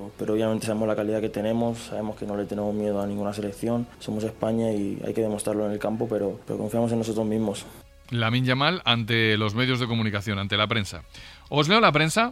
pero obviamente sabemos la calidad que tenemos, sabemos que no le tenemos miedo a ninguna selección, somos España y hay que demostrarlo en el campo, pero confiamos en nosotros mismos. Lamine Yamal ante los medios de comunicación, ante la prensa. Os leo la prensa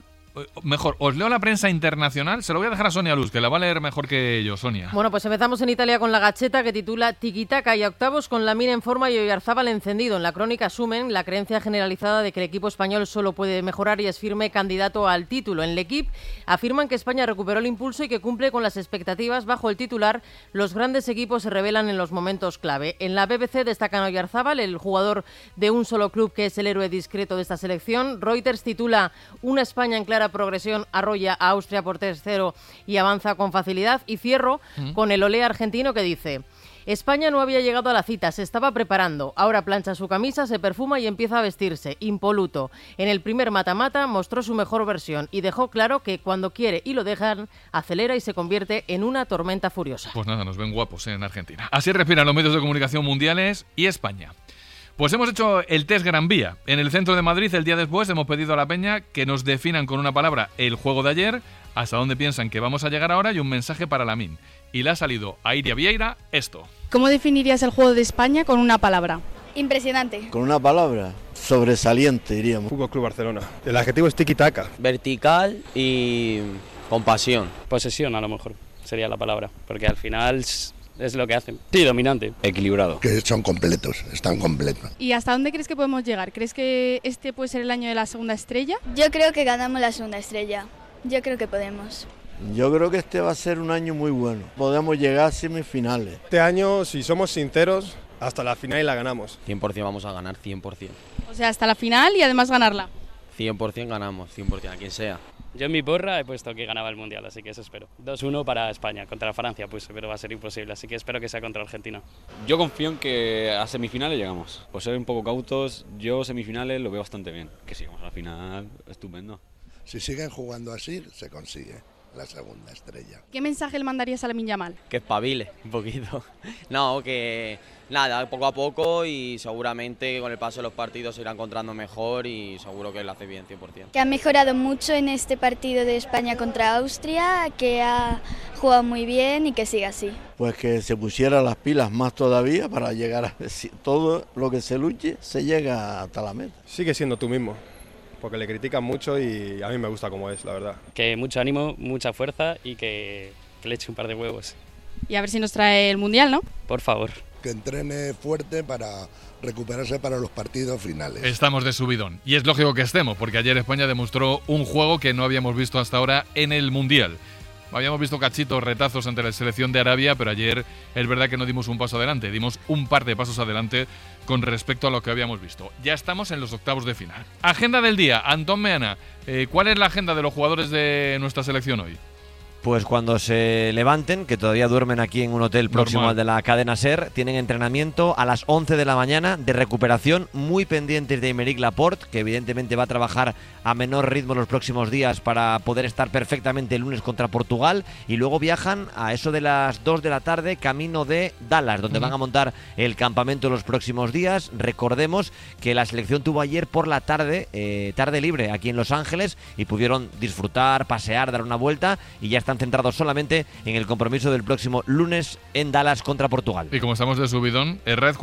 internacional. Se lo voy a dejar a Sonia Luz, que la va a leer mejor que yo. Sonia. Bueno, pues empezamos en Italia con la Gazzetta, que titula Tiki-taka, y a octavos con Lamine en forma y Oyarzábal encendido. En la crónica asumen la creencia generalizada de que el equipo español solo puede mejorar y es firme candidato al título. En L'Equipe afirman que España recuperó el impulso y que cumple con las expectativas. Bajo el titular, los grandes equipos se revelan en los momentos clave. En la BBC destacan a Oyarzábal, el jugador de un solo club que es el héroe discreto de esta selección. Reuters titula Una España en clara progresión arrolla a Austria por 3-0 y avanza con facilidad. Y cierro con el olé argentino, que dice: España no había llegado a la cita, se estaba preparando. Ahora plancha su camisa, se perfuma y empieza a vestirse, impoluto. En el primer mata-mata mostró su mejor versión y dejó claro que cuando quiere y lo dejan, acelera y se convierte en una tormenta furiosa. Pues nada, nos ven guapos en Argentina. Así respiran los medios de comunicación mundiales y España. Pues hemos hecho el test Gran Vía. En el centro de Madrid, el día después, hemos pedido a la peña que nos definan con una palabra el juego de ayer, hasta dónde piensan que vamos a llegar ahora y un mensaje para Lamine. Y le ha salido a Iria Vieira esto. ¿Cómo definirías el juego de España con una palabra? Impresionante. Con una palabra, sobresaliente, diríamos. Fútbol Club Barcelona. El adjetivo es tiki-taka. Vertical y con pasión. Posesión, a lo mejor, sería la palabra, porque al final es lo que hacen. Sí, dominante. Equilibrado. Que son completos, están completos. ¿Y hasta dónde crees que podemos llegar? ¿Crees que este puede ser el año de la segunda estrella? Yo creo que ganamos la segunda estrella. Yo creo que podemos. Yo creo que este va a ser un año muy bueno. Podemos llegar a semifinales. Este año, si somos sinceros, hasta la final y la ganamos. 100% vamos a ganar, 100%. O sea, hasta la final y además ganarla. 100% ganamos, 100%, a quien sea. Yo en mi porra he puesto que ganaba el Mundial, así que eso espero. 2-1 para España, contra Francia, pues, pero va a ser imposible, así que espero que sea contra Argentina. Yo confío en que a semifinales llegamos. Por ser un poco cautos, yo semifinales lo veo bastante bien. Que si llegamos a la final, estupendo. Si siguen jugando así, se consigue la segunda estrella. ¿Qué mensaje le mandarías a Lamine Yamal? Que espabile un poquito. No, que nada, poco a poco, y seguramente con el paso de los partidos se irá encontrando mejor y seguro que lo hace bien, 100%. Que ha mejorado mucho en este partido de España contra Austria, que ha jugado muy bien y que siga así. Pues que se pusiera las pilas más todavía para llegar a todo lo que se luche, se llega hasta la meta. Sigue siendo tú mismo, porque le critican mucho y a mí me gusta como es, la verdad. Que mucho ánimo, mucha fuerza y que le eche un par de huevos. Y a ver si nos trae el Mundial, ¿no? Por favor. Que entrene fuerte para recuperarse para los partidos finales. Estamos de subidón. Y es lógico que estemos, porque ayer España demostró un juego que no habíamos visto hasta ahora en el Mundial. Habíamos visto cachitos, retazos ante la selección de Arabia, pero ayer es verdad que no dimos un paso adelante, dimos un par de pasos adelante con respecto a lo que habíamos visto. Ya estamos en los octavos de final. Agenda del día, Antón Meana. ¿Cuál es la agenda de los jugadores de nuestra selección hoy? Pues cuando se levanten, que todavía duermen aquí en un hotel próximo al de la cadena SER, tienen entrenamiento a las 11 de la mañana de recuperación, muy pendientes de Aymeric Laporte, que evidentemente va a trabajar a menor ritmo los próximos días para poder estar perfectamente el lunes contra Portugal, y luego viajan a eso de las 2 de la tarde camino de Dallas, donde van a montar el campamento los próximos días. Recordemos que la selección tuvo ayer por la tarde, tarde libre aquí en Los Ángeles, y pudieron disfrutar, pasear, dar una vuelta, y ya están centrados solamente en el compromiso del próximo lunes en Dallas contra Portugal. Y como estamos de subidón,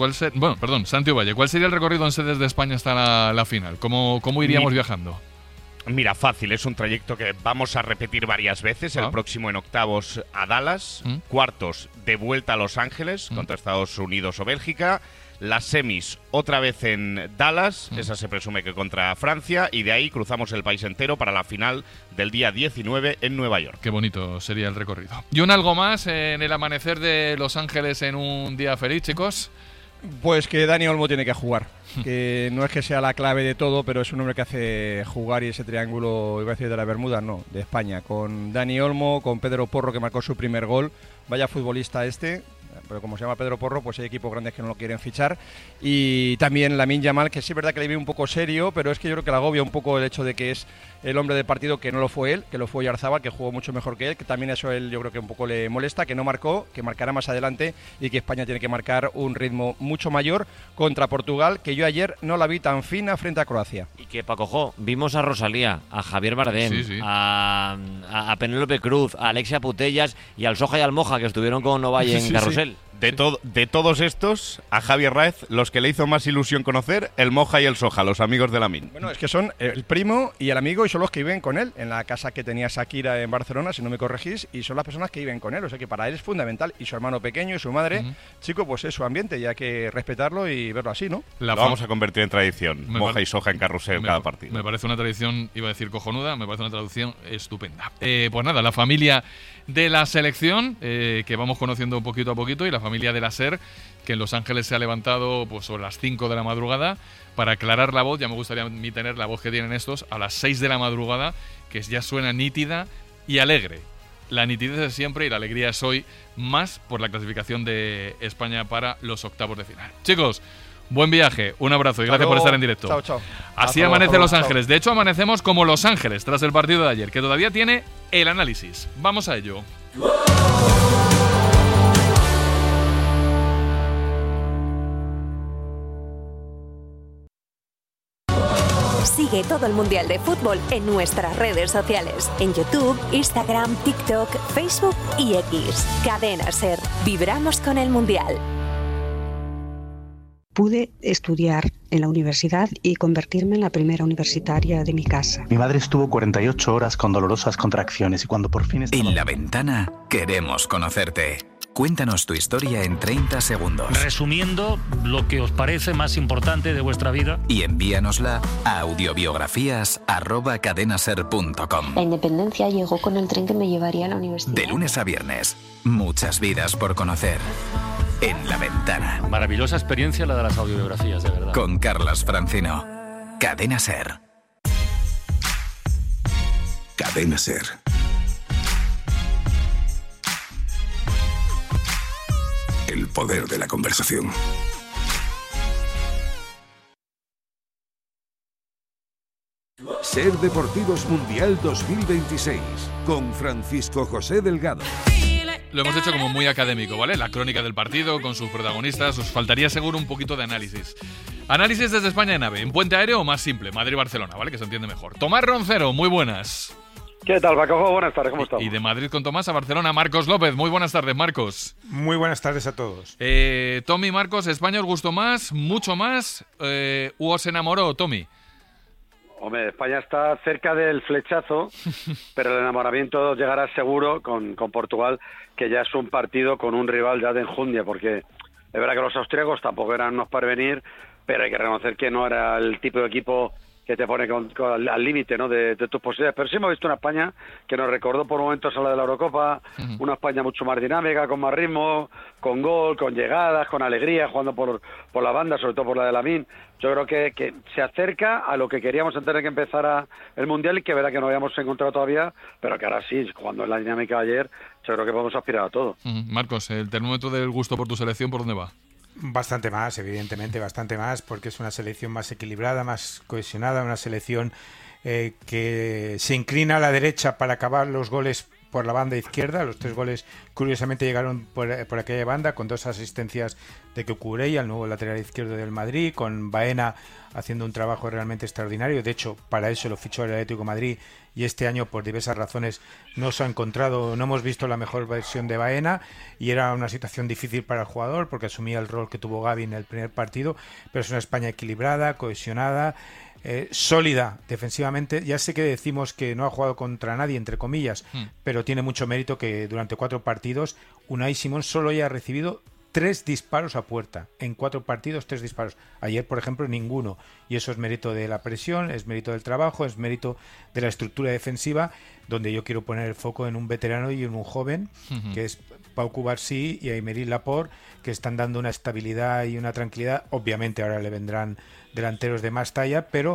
Santi Valle, ¿cuál sería el recorrido en sedes de España hasta la final? ¿Cómo iríamos viajando? Mira, fácil, es un trayecto que vamos a repetir varias veces. El próximo en octavos a Dallas, cuartos de vuelta a Los Ángeles contra Estados Unidos o Bélgica, las semis otra vez en Dallas, esa se presume que contra Francia, y de ahí cruzamos el país entero para la final del día 19 en Nueva York. Qué bonito sería el recorrido. ¿Y algo más en el amanecer de Los Ángeles en un día feliz, chicos? Pues que Dani Olmo tiene que jugar, que no es que sea la clave de todo, pero es un hombre que hace jugar, y ese triángulo, iba a decir de la Bermuda, no, de España, con Dani Olmo, con Pedro Porro, que marcó su primer gol. Vaya futbolista este, pero como se llama Pedro Porro, pues hay equipos grandes que no lo quieren fichar. Y también Lamine Yamal, que sí es verdad que le vi un poco serio, pero es que yo creo que le agobia un poco el hecho de que es el hombre del partido, que no lo fue él, que lo fue Oyarzabal, que jugó mucho mejor que él, que también eso él yo creo que un poco le molesta, que no marcó, que marcará más adelante y que España tiene que marcar un ritmo mucho mayor contra Portugal, que yo ayer no la vi tan fina frente a Croacia. Y que, Paco, vimos a Rosalía, a Javier Bardem, a Penélope Cruz, a Alexia Putellas y al Soja y al Moja, que estuvieron con Ovalle en Carrusel. De todos estos, a Javier Raez, los que le hizo más ilusión conocer, el Moja y el Soja, los amigos de Lamine. Bueno, es que son el primo y el amigo, y son los que viven con él, en la casa que tenía Shakira en Barcelona, si no me corregís, y son las personas que viven con él, o sea que para él es fundamental, y su hermano pequeño y su madre, chico, pues es su ambiente, y hay que respetarlo y verlo así, ¿no? Lo vamos a convertir en tradición, Moja y Soja en Carrusel cada partido. Me parece una tradición, iba a decir cojonuda, me parece una traducción estupenda. Pues nada, la familia de la selección, que vamos conociendo poquito a poquito, y la familia de la SER, que en Los Ángeles se ha levantado pues sobre las 5 de la madrugada para aclarar la voz. Ya me gustaría a mí tener la voz que tienen estos a las 6 de la madrugada, que ya suena nítida y alegre. La nitidez es siempre y la alegría es hoy, más por la clasificación de España para los octavos de final. Chicos, buen viaje, un abrazo y gracias por estar en directo. Chao, chao. Así amanece Los Ángeles. De hecho, amanecemos como Los Ángeles tras el partido de ayer, que todavía tiene el análisis. Vamos a ello. Sigue todo el Mundial de Fútbol en nuestras redes sociales. En YouTube, Instagram, TikTok, Facebook y X. Cadena SER. Vibramos con el Mundial. Pude estudiar en la universidad y convertirme en la primera universitaria de mi casa. Mi madre estuvo 48 horas con dolorosas contracciones y cuando por fin estaba... En La Ventana queremos conocerte. Cuéntanos tu historia en 30 segundos. Resumiendo lo que os parece más importante de vuestra vida. Y envíanosla a audiobiografías@cadenaser.com. La independencia llegó con el tren que me llevaría a la universidad. De lunes a viernes, muchas vidas por conocer. En La Ventana. Maravillosa experiencia la de las audiobiografías, de verdad. Con Carlas Francino. Cadena SER. Cadena SER. El poder de la conversación. SER Deportivos Mundial 2026 con Francisco José Delgado. Lo hemos hecho como muy académico, ¿vale? La crónica del partido con sus protagonistas. Os faltaría seguro un poquito de análisis. Análisis desde España en AVE. ¿En puente aéreo o más simple? Madrid-Barcelona, ¿vale? Que se entiende mejor. Tomás Roncero, muy buenas. ¿Qué tal, Paco? Buenas tardes, ¿cómo estamos? Y de Madrid con Tomás a Barcelona, Marcos López. Muy buenas tardes, Marcos. Muy buenas tardes a todos. Tommy, Marcos, ¿España os gustó más, mucho más? ¿O os enamoró, Tommy? Hombre, España está cerca del flechazo, pero el enamoramiento llegará seguro con Portugal, que ya es un partido con un rival ya de enjundia, porque es verdad que los austríacos tampoco eran unos para venir, pero hay que reconocer que no era el tipo de equipo que te pone al límite, ¿no?, de tus posibilidades. Pero sí hemos visto una España que nos recordó por momentos a la de la Eurocopa, una España mucho más dinámica, con más ritmo, con gol, con llegadas, con alegría, jugando por la banda, sobre todo por la de Lamine. Yo creo que se acerca a lo que queríamos antes de que empezara el Mundial y que verdad que no habíamos encontrado todavía, pero que ahora sí, cuando es la dinámica de ayer, yo creo que podemos aspirar a todo. Marcos, ¿el termómetro del gusto por tu selección por dónde va? Bastante más, evidentemente, bastante más, porque es una selección más equilibrada, más cohesionada, una selección que se inclina a la derecha para acabar los goles por la banda izquierda. Los 3 goles, curiosamente, llegaron por aquella banda, con 2 asistencias de Cucurella, el nuevo lateral izquierdo del Madrid, con Baena haciendo un trabajo realmente extraordinario. De hecho, para eso lo fichó el Atlético de Madrid, y este año, por diversas razones, no se ha encontrado, no hemos visto la mejor versión de Baena, y era una situación difícil para el jugador, porque asumía el rol que tuvo Gavi en el primer partido. Pero es una España equilibrada, cohesionada, sólida defensivamente. Ya sé que decimos que no ha jugado contra nadie, entre comillas, pero tiene mucho mérito que durante 4 partidos Unai Simón solo haya recibido 3 disparos a puerta. En 4 partidos, 3 disparos. Ayer, por ejemplo, ninguno. Y eso es mérito de la presión, es mérito del trabajo, es mérito de la estructura defensiva, donde yo quiero poner el foco en un veterano y en un joven, que es Pau Cubarsí y Aymeric Laporte, que están dando una estabilidad y una tranquilidad. Obviamente ahora le vendrán delanteros de más talla, pero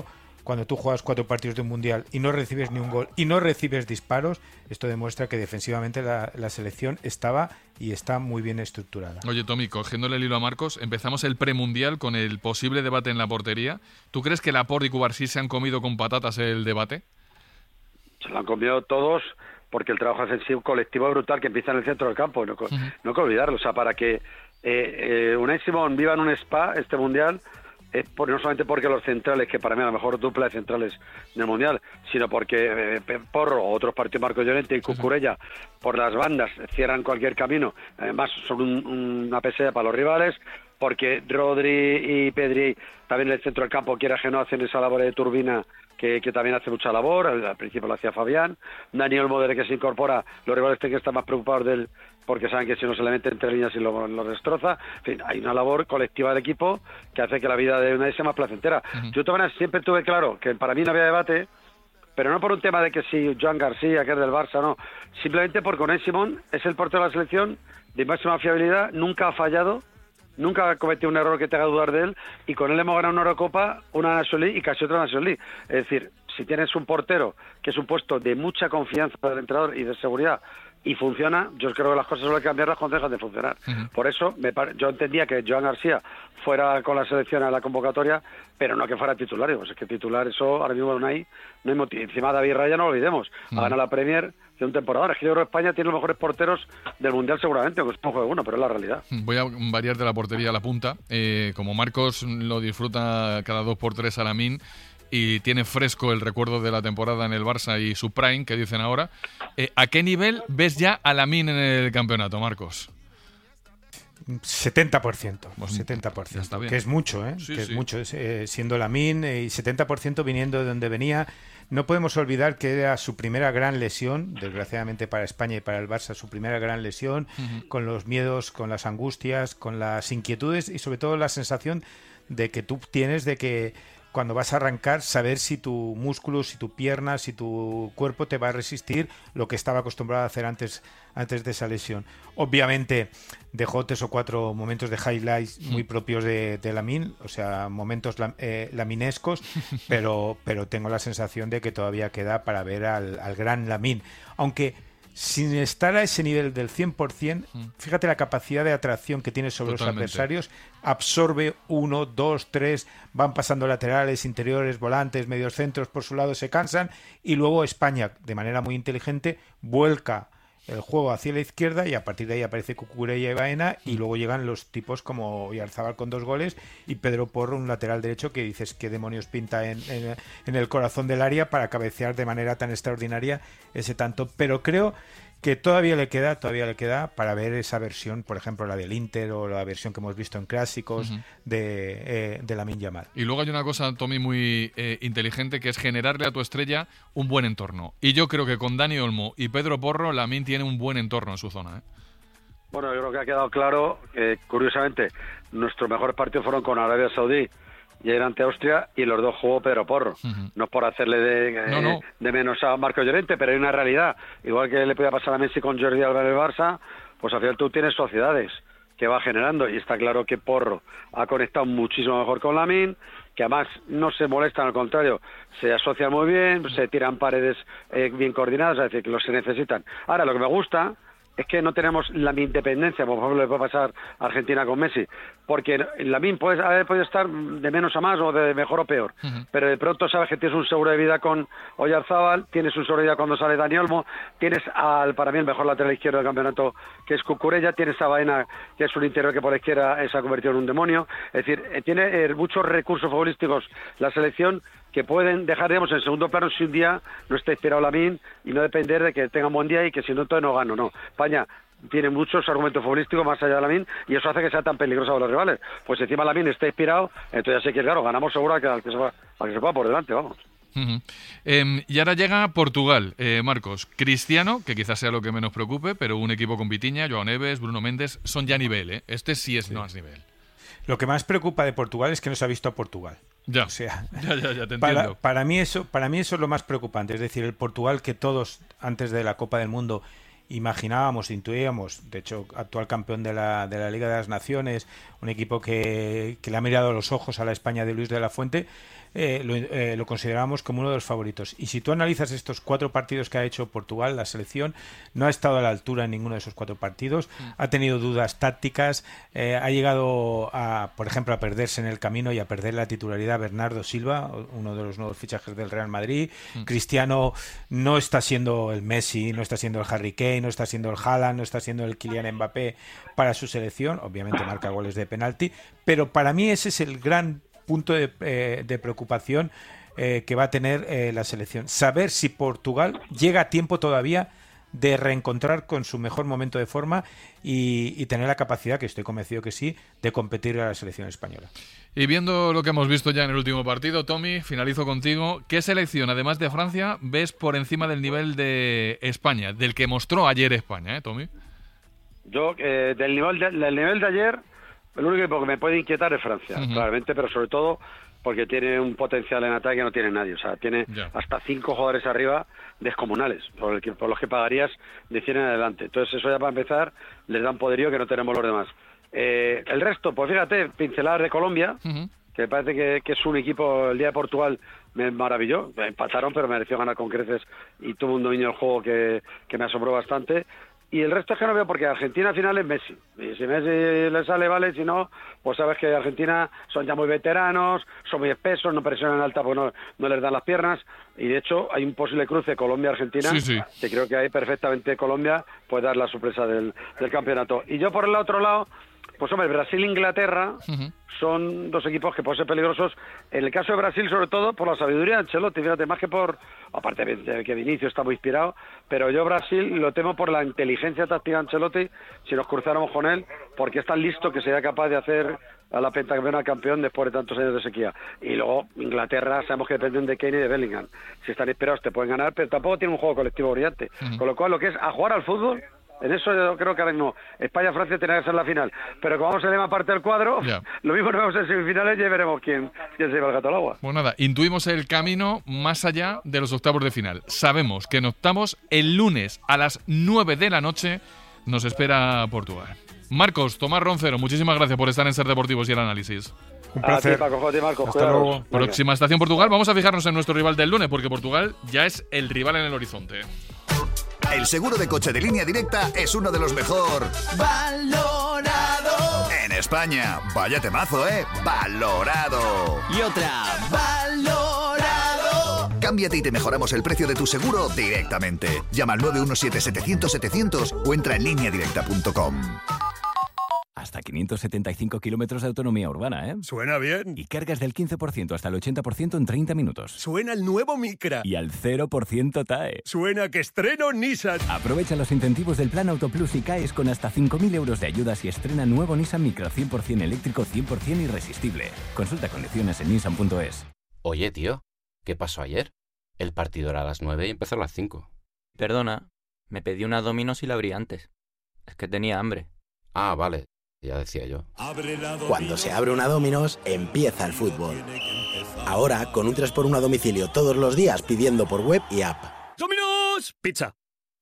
cuando tú juegas 4 partidos de un mundial y no recibes ni un gol y no recibes disparos, esto demuestra que defensivamente la selección estaba y está muy bien estructurada. Oye, Tommy, cogiéndole el hilo a Marcos, empezamos el premundial con el posible debate en la portería. ¿Tú crees que Laporte y Cubarsí se han comido con patatas el debate? Se lo han comido todos, porque el trabajo defensivo colectivo es brutal, que empieza en el centro del campo, no hay que olvidarlo. O sea, para que Unai Simón viva en un spa este mundial, no solamente porque los centrales, que para mí a lo mejor dupla de centrales en el mundial, sino porque Porro o otros partidos, Marco Llorente y Cucurella, por las bandas cierran cualquier camino, además son una pesada para los rivales, porque Rodri y Pedri también en el centro del campo, quiera que no, hacen esa labor de turbina que también hace mucha labor. Al principio lo hacía Fabián. Dani Olmo, desde que se incorpora, los rivales tienen que estar más preocupados de él, porque saben que si no se le mete entre líneas y lo destroza. En fin, hay una labor colectiva del equipo que hace que la vida de Unai sea más placentera. Yo siempre tuve claro que para mí no había debate, pero no por un tema de que si Joan García, que es del Barça, no. Simplemente porque Unai Simón es el portero de la selección de máxima fiabilidad, nunca ha fallado, nunca ha cometido un error que te haga dudar de él, y con él hemos ganado una Eurocopa, una Nations League y casi otra Nations League. Es decir, si tienes un portero que es un puesto de mucha confianza del entrenador y de seguridad y funciona, yo creo que las cosas suelen cambiarlas cuando dejan de funcionar. Por eso yo entendía que Joan García fuera con la selección a la convocatoria, pero no que fuera titular. Pues es que titular, eso ahora mismo no hay motivo. Encima David Raya, no lo olvidemos, ha ganado la Premier de un temporador. Es que yo creo que España tiene los mejores porteros del Mundial seguramente, aunque es un juego de uno, pero es la realidad. Voy a variar de la portería a la punta. Como Marcos lo disfruta cada 2x3 a Lamine, y tiene fresco el recuerdo de la temporada en el Barça y su prime, que dicen ahora, ¿a qué nivel ves ya a Lamine en el campeonato, Marcos? 70%, pues 70%, está bien. Que es mucho, Sí, que es sí. mucho, siendo Lamine, y 70% viniendo de donde venía. No podemos olvidar que era su primera gran lesión, desgraciadamente para España y para el Barça, su primera gran lesión, con los miedos, con las angustias, con las inquietudes y sobre todo la sensación de que tú tienes de que cuando vas a arrancar, saber si tu músculo, si tu pierna, si tu cuerpo te va a resistir lo que estaba acostumbrado a hacer antes de esa lesión. Obviamente dejó 3 o 4 momentos de highlights muy propios de Lamine, o sea, momentos laminescos, pero tengo la sensación de que todavía queda para ver al gran Lamine. Aunque sin estar a ese nivel del 100%, fíjate la capacidad de atracción que tiene sobre Totalmente. los adversarios. Absorbe 1, 2, 3, van pasando laterales, interiores, volantes, medios centros por su lado, se cansan, y luego España, de manera muy inteligente, vuelca el juego hacia la izquierda y a partir de ahí aparece Cucurella y Baena, y luego llegan los tipos como Oyarzabal con 2 goles y Pedro Porro, un lateral derecho que dices qué demonios pinta en el corazón del área para cabecear de manera tan extraordinaria ese tanto. Pero creo que todavía le queda para ver esa versión, por ejemplo la del Inter o la versión que hemos visto en clásicos de Lamine Yamal. Y luego hay una cosa, Tommy, muy inteligente, que es generarle a tu estrella un buen entorno. Y yo creo que con Dani Olmo y Pedro Porro, Lamine tiene un buen entorno en su zona. Bueno, yo creo que ha quedado claro que, curiosamente, nuestros mejores partidos fueron con Arabia Saudí y ayer ante Austria, y los dos jugó Pedro Porro. No es por hacerle de menos a Marco Llorente, pero hay una realidad. Igual que le podía pasar a Messi con Jordi Alba en el Barça, pues al final tú tienes sociedades que va generando, y está claro que Porro ha conectado muchísimo mejor con Lamine, que además no se molestan, al contrario, se asocian muy bien, se tiran paredes bien coordinadas, es decir, que los se necesitan. Ahora, lo que me gusta es que no tenemos la independencia, como por ejemplo le puede pasar a Argentina con Messi, porque Lamine puede estar de menos a más o de mejor o peor, pero de pronto sabes que tienes un seguro de vida con Oyarzabal, tienes un seguro de vida cuando sale Dani Olmo, tienes para mí el mejor lateral izquierdo del campeonato, que es Cucurella, tienes a Baena, que es un interior que por la izquierda se ha convertido en un demonio. Es decir, tiene muchos recursos futbolísticos la selección que pueden dejar, digamos, en segundo plano si un día no está inspirado Lamine, y no depender de que tenga un buen día y que si no, entonces no gano. No, España tiene muchos argumentos futbolísticos más allá de Lamine, y eso hace que sea tan peligroso a los rivales. Pues encima Lamine está inspirado, entonces ya sé que, claro, ganamos seguro al que se va por delante, vamos. Y ahora llega Portugal, Marcos. Cristiano, que quizás sea lo que menos preocupe, pero un equipo con Vitinha, Joao Neves, Bruno Méndez, son ya nivel, Este sí es más nivel. Lo que más preocupa de Portugal es que no se ha visto a Portugal. Ya, o sea, ya te entiendo. Para mí eso es lo más preocupante. Es decir, el Portugal que todos, antes de la Copa del Mundo, imaginábamos, intuíamos, de hecho actual campeón de la Liga de las Naciones, un equipo que le ha mirado a los ojos a la España de Luis de la Fuente, lo considerábamos como uno de los favoritos. Y si tú analizas estos 4 partidos que ha hecho Portugal, la selección no ha estado a la altura en ninguno de esos 4 partidos, ha tenido dudas tácticas, ha llegado por ejemplo, a perderse en el camino y a perder la titularidad Bernardo Silva, uno de los nuevos fichajes del Real Madrid. Cristiano no está siendo el Messi, no está siendo el Harry Kane, no está siendo el Haaland, no está siendo el Kylian Mbappé para su selección. Obviamente marca goles de penalti, pero para mí ese es el gran punto de preocupación que va a tener la selección. Saber si Portugal llega a tiempo todavía de reencontrar con su mejor momento de forma y tener la capacidad, que estoy convencido que sí, de competir a la selección española. Y viendo lo que hemos visto ya en el último partido, Tommy, finalizo contigo. ¿Qué selección, además de Francia, ves por encima del nivel de España, del que mostró ayer España, Tommy? Yo, del nivel de ayer, el único equipo que me puede inquietar es Francia, claramente, pero sobre todo porque tiene un potencial en ataque que no tiene nadie. O sea, tiene hasta 5 jugadores arriba descomunales, por los que pagarías de 100 en adelante. Entonces, eso ya para empezar les da un poderío que no tenemos los demás. El resto, pues fíjate, pinceladas de Colombia, que me parece que es un equipo. El día de Portugal me maravilló, empataron, pero mereció ganar con creces y tuvo un dominio del juego que me asombró bastante. Y el resto es que no veo, porque Argentina al final es Messi. Y si Messi le sale, vale, si no, pues sabes que Argentina son ya muy veteranos, son muy espesos, no presionan alta porque no les dan las piernas. Y de hecho hay un posible cruce Colombia-Argentina, que creo que ahí perfectamente Colombia puede dar la sorpresa del campeonato. Y yo por el otro lado, pues hombre, Brasil-Inglaterra son 2 equipos que pueden ser peligrosos. En el caso de Brasil, sobre todo, por la sabiduría de Ancelotti, fíjate, más que por, aparte de que Vinicius está muy inspirado, pero yo Brasil lo temo por la inteligencia táctica de Ancelotti, si nos cruzáramos con él, porque es tan listo que sería capaz de hacer a la pentacampeona campeón después de tantos años de sequía. Y luego Inglaterra, sabemos que dependen de Kane y de Bellingham. Si están inspirados te pueden ganar, pero tampoco tienen un juego colectivo brillante. Con lo cual, lo que es a jugar al fútbol, en eso yo creo que ahora mismo España-Francia tiene que ser la final. Pero como vamos a ver parte del cuadro, lo mismo nos vemos en semifinales y ya veremos quién se lleva el gato al agua. Pues nada, intuimos el camino más allá de los octavos de final. Sabemos que en octavos, el lunes a las 9 de la noche, nos espera Portugal. Marcos, Tomás Roncero, muchísimas gracias por estar en Ser Deportivos y el análisis. Un placer. A ti, Paco, Marcos, hasta luego. Próxima estación Portugal. Vamos a fijarnos en nuestro rival del lunes, porque Portugal ya es el rival en el horizonte. El seguro de coche de Línea Directa es uno de los mejor valorado en España. Vaya temazo, valorado. Y otra, valorado. Cámbiate y te mejoramos el precio de tu seguro directamente. Llama al 917-700-700 o entra en lineadirecta.com. Hasta 575 kilómetros de autonomía urbana, ¿eh? Suena bien. Y cargas del 15% hasta el 80% en 30 minutos. Suena el nuevo Micra. Y al 0% TAE. Suena que estreno Nissan. Aprovecha los incentivos del Plan Auto Plus y CAES con hasta 5.000 euros de ayudas y estrena nuevo Nissan Micra 100% eléctrico, 100% irresistible. Consulta condiciones en nissan.es. Oye, tío, ¿qué pasó ayer? El partido era a las 9 y empezó a las 5. Perdona, me pedí una Domino's y la abrí antes. Es que tenía hambre. Ah, vale. Ya decía yo. Cuando se abre una Domino's, empieza el fútbol. Ahora, con un 3x1 a domicilio todos los días pidiendo por web y app. ¡Domino's! Pizza.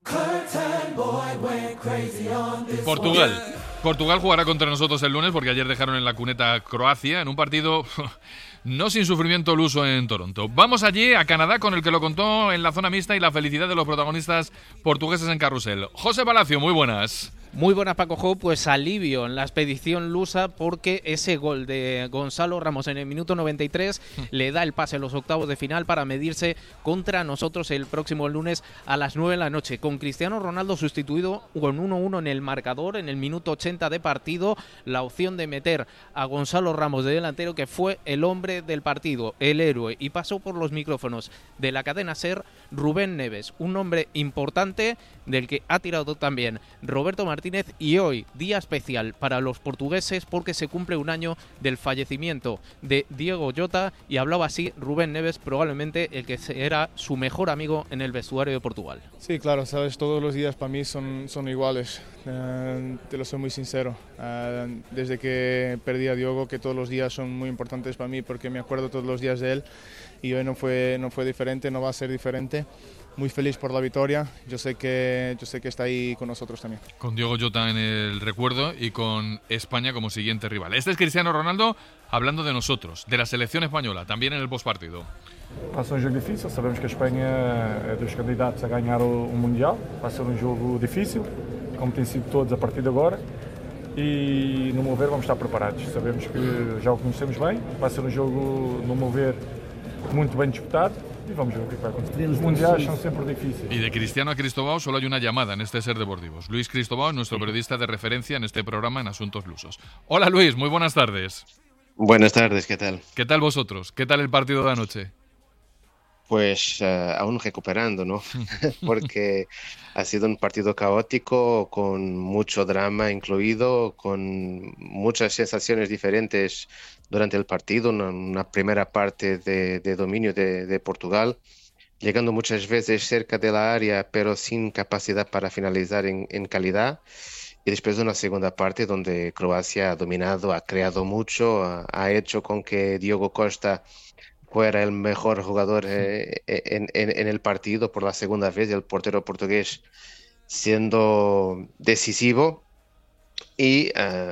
Portugal jugará contra nosotros el lunes, porque ayer dejaron en la cuneta a Croacia en un partido no sin sufrimiento luso en Toronto. Vamos allí, a Canadá, con el que lo contó en la zona mixta y la felicidad de los protagonistas portugueses en carrusel. José Palacio, muy buenas. Muy buenas, Paco Jo, pues alivio en la expedición lusa, porque ese gol de Gonzalo Ramos en el minuto 93 le da el pase a los octavos de final para medirse contra nosotros el próximo lunes a las 9 de la noche, con Cristiano Ronaldo sustituido con 1-1 en el marcador en el minuto 80 de partido. La opción de meter a Gonzalo Ramos de delantero, que fue el hombre del partido, el héroe, y pasó por los micrófonos de la cadena SER Rubén Neves, un hombre importante del que ha tirado también Roberto Martínez. Y hoy, día especial para los portugueses, porque se cumple un año del fallecimiento de Diego Jota, y hablaba así Rubén Neves, probablemente el que era su mejor amigo en el vestuario de Portugal. Sí, claro, sabes, todos los días para mí son iguales, te lo soy muy sincero. Desde que perdí a Diego, que todos los días son muy importantes para mí, porque me acuerdo todos los días de él, y hoy no fue diferente, no va a ser diferente. muy feliz por la victoria. Yo sé que está ahí con nosotros también. Con Diogo Jota en el recuerdo y con España como siguiente rival. Este es Cristiano Ronaldo hablando de nosotros, de la selección española, también en el postpartido. Vai ser jogo difícil, sabemos que a Espanha é dos candidatos a ganhar o Mundial. Vai ser jogo difícil, como tem sido todos a partir de agora. E, no meu ver, vamos estar preparados. Sabemos que já o conhecemos bem. Vai ser jogo, no meu ver, muito bem disputado. Y vamos a ver qué va a acontecer. Los mundiales son siempre difíciles. Y de Cristiano a Cristobao solo hay una llamada en este Ser Deportivos. Luis Cristobao, nuestro periodista de referencia en este programa en Asuntos Lusos. Hola Luis, muy buenas tardes. Buenas tardes, ¿qué tal? ¿Qué tal vosotros? ¿Qué tal el partido de anoche? Pues aún recuperando, ¿no? Porque ha sido un partido caótico, con mucho drama incluido, con muchas sensaciones diferentes durante el partido. Una primera parte de dominio de Portugal, llegando muchas veces cerca de la área, pero sin capacidad para finalizar en calidad. Y después de una segunda parte donde Croacia ha dominado, ha creado mucho, ha hecho con que Diogo Costa fuera el mejor jugador en el partido por la segunda vez, el portero portugués siendo decisivo, y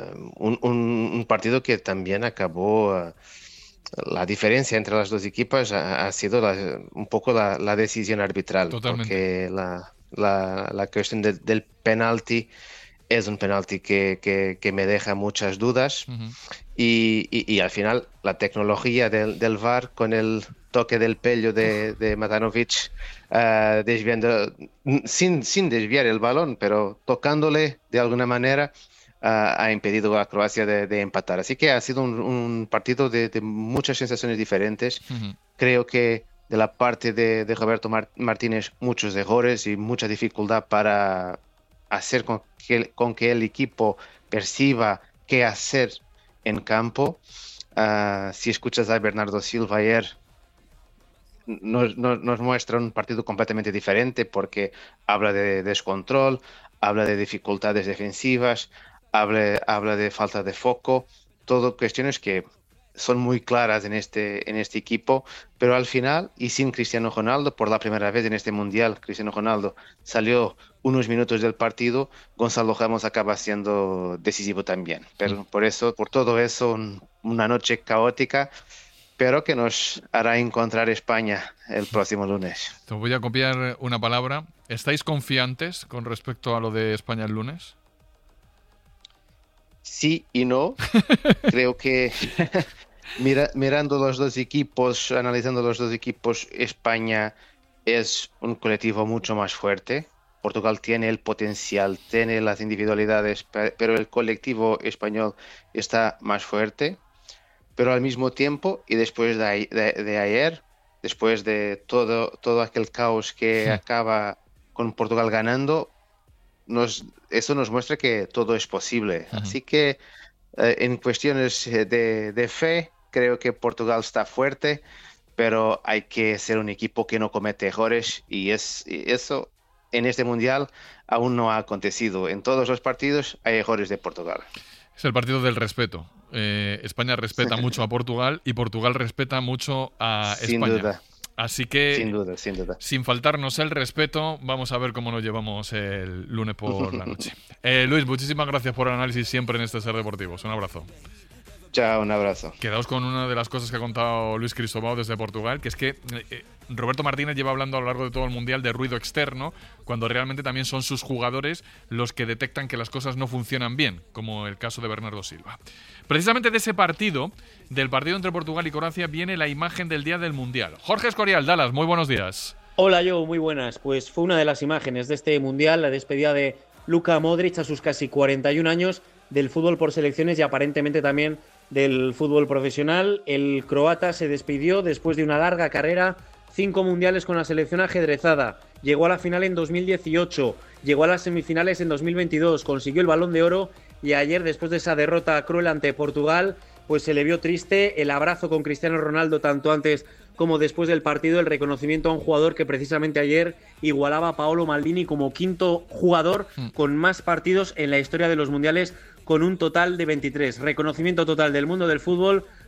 un partido que también acabó, la diferencia entre las dos equipas ha sido un poco la decisión arbitral. Totalmente. Porque la cuestión del penalti es un penalti que me deja muchas dudas. Uh-huh. Y al final la tecnología del VAR, con el toque del pelo de Matanovic, desviando, sin desviar el balón, pero tocándole de alguna manera, ha impedido a Croacia de empatar. Así que ha sido un partido de muchas sensaciones diferentes. Uh-huh. Creo que de la parte de Roberto Martínez, muchos errores y mucha dificultad para hacer con que el equipo perciba qué hacer en campo. Si escuchas a Bernardo Silva ayer, nos muestra un partido completamente diferente, porque habla de descontrol, habla de dificultades defensivas, habla de falta de foco, todo cuestiones que son muy claras en este equipo, pero al final, y sin Cristiano Ronaldo, por la primera vez en este Mundial, Cristiano Ronaldo salió unos minutos del partido, Gonzalo Ramos acaba siendo decisivo también. Pero por todo eso, una noche caótica, pero que nos hará encontrar España el próximo lunes. Te voy a copiar una palabra. ¿Estáis confiantes con respecto a lo de España el lunes? Sí y no. Creo que mirando los dos equipos, analizando los dos equipos, España es un colectivo mucho más fuerte. Portugal tiene el potencial, tiene las individualidades, pero el colectivo español está más fuerte. Pero al mismo tiempo, y después de ayer, después de todo aquel caos que acaba con Portugal ganando, eso nos muestra que todo es posible. Uh-huh. Así que en cuestiones de fe, creo que Portugal está fuerte, pero hay que ser un equipo que no comete errores, y eso en este Mundial aún no ha acontecido. En todos los partidos hay errores de Portugal. Es el partido del respeto. España respeta mucho a Portugal y Portugal respeta mucho a España. Sin duda. Así que, sin duda. Sin faltarnos el respeto, vamos a ver cómo nos llevamos el lunes por la noche. Luis, muchísimas gracias por el análisis siempre en este Ser Deportivos. Un abrazo. Chao, un abrazo. Quedaos con una de las cosas que ha contado Luis Cristobao desde Portugal, que es que Roberto Martínez lleva hablando a lo largo de todo el Mundial de ruido externo, cuando realmente también son sus jugadores los que detectan que las cosas no funcionan bien, como el caso de Bernardo Silva. Precisamente de ese partido, del partido entre Portugal y Croacia, viene la imagen del día del Mundial. Jorge Escorial, Dallas, muy buenos días. Hola, Joe, muy buenas. Pues fue una de las imágenes de este Mundial, la despedida de Luka Modric a sus casi 41 años del fútbol por selecciones y aparentemente también del fútbol profesional. El croata se despidió después de una larga carrera, 5 mundiales con la selección ajedrezada, llegó a la final en 2018, llegó a las semifinales en 2022, consiguió el Balón de Oro, y ayer, después de esa derrota cruel ante Portugal, pues se le vio triste. El abrazo con Cristiano Ronaldo tanto antes como después del partido, el reconocimiento a un jugador que precisamente ayer igualaba a Paolo Maldini como quinto jugador con más partidos en la historia de los mundiales, con un total de 23. Reconocimiento total del mundo del fútbol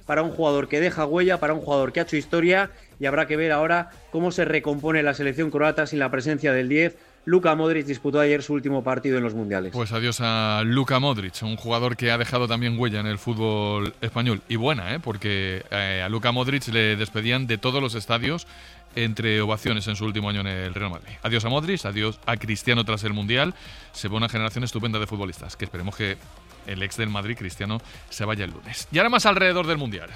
para un jugador que deja huella, para un jugador que ha hecho historia, y habrá que ver ahora cómo se recompone la selección croata sin la presencia del 10. Luka Modric disputó ayer su último partido en los mundiales. Pues adiós a Luka Modric, un jugador que ha dejado también huella en el fútbol español. Y buena, porque a Luka Modric le despedían de todos los estadios entre ovaciones en su último año en el Real Madrid. Adiós a Modric, adiós a Cristiano tras el Mundial. Se ve una generación estupenda de futbolistas, que esperemos que el ex del Madrid, Cristiano, se vaya el lunes. Y ahora más alrededor del Mundial.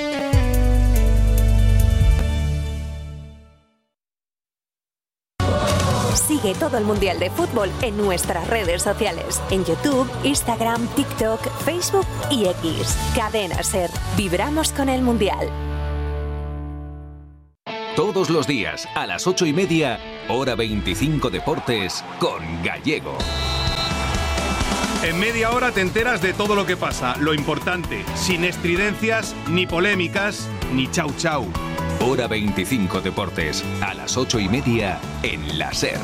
Sigue todo el Mundial de Fútbol en nuestras redes sociales. En YouTube, Instagram, TikTok, Facebook y X. Cadena SER. Vibramos con el Mundial. Todos los días, a las 8:30, hora 25 Deportes, con Gallego. En media hora te enteras de todo lo que pasa, lo importante, sin estridencias, ni polémicas, ni chau chau. Hora 25 Deportes, a las 8:30, en la SER.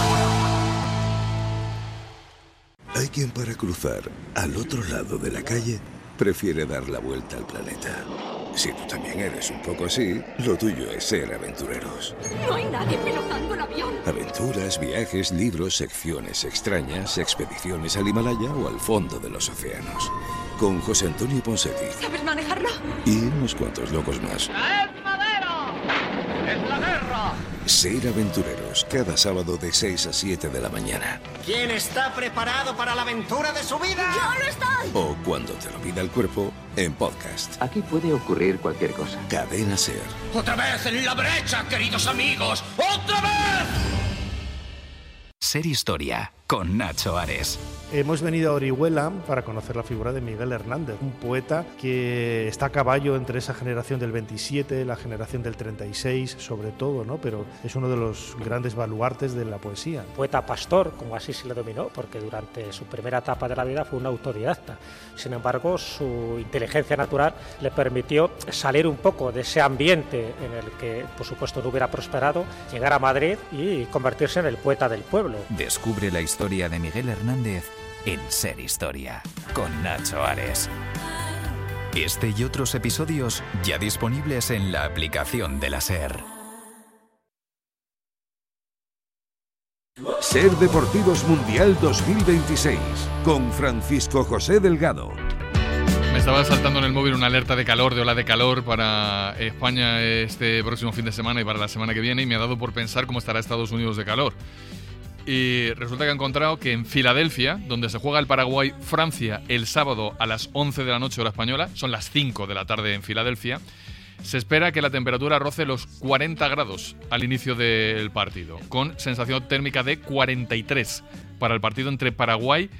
Hay quien para cruzar al otro lado de la calle prefiere dar la vuelta al planeta. Si tú también eres un poco así, lo tuyo es ser aventureros. No hay nadie pilotando el avión. Aventuras, viajes, libros, secciones extrañas, expediciones al Himalaya o al fondo de los océanos. Con José Antonio Ponseti. ¿Sabes manejarlo? Y unos cuantos locos más. ¡Es madero! ¡Es la guerra! Ser aventureros, cada sábado de 6 a 7 de la mañana. ¿Quién está preparado para la aventura de su vida? ¡Yo lo estoy! O cuando te lo pida el cuerpo, en podcast. Aquí puede ocurrir cualquier cosa. Cadena SER. ¡Otra vez en la brecha, queridos amigos! ¡Otra vez! SER Historia, con Nacho Ares. Hemos venido a Orihuela para conocer la figura de Miguel Hernández, un poeta que está a caballo entre esa generación del 27, la generación del 36, sobre todo, ¿no? Pero es uno de los grandes baluartes de la poesía. Poeta pastor, como así se le dominó, porque durante su primera etapa de la vida fue un autodidacta. Sin embargo, su inteligencia natural le permitió salir un poco de ese ambiente en el que, por supuesto, no hubiera prosperado, llegar a Madrid y convertirse en el poeta del pueblo. Descubre la historia de Miguel Hernández en SER Historia, con Nacho Ares. Este y otros episodios ya disponibles en la aplicación de la SER. SER Deportivos Mundial 2026, con Francisco José Delgado. Me estaba saltando en el móvil una alerta de calor, de ola de calor para España este próximo fin de semana y para la semana que viene, y me ha dado por pensar cómo estará Estados Unidos de calor. Y resulta que he encontrado que en Filadelfia, donde se juega el Paraguay-Francia el sábado a las 11 de la noche hora española, son las 5 de la tarde en Filadelfia, se espera que la temperatura roce los 40 grados al inicio del partido, con sensación térmica de 43 para el partido entre Paraguay